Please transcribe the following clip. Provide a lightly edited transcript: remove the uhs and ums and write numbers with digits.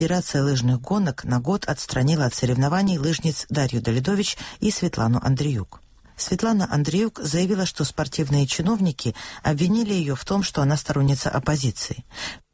Федерация лыжных гонок на год отстранила от соревнований лыжниц Дарью Давидович и Светлану Андреюк. Светлана Андреюк заявила, что спортивные чиновники обвинили ее в том, что она сторонница оппозиции.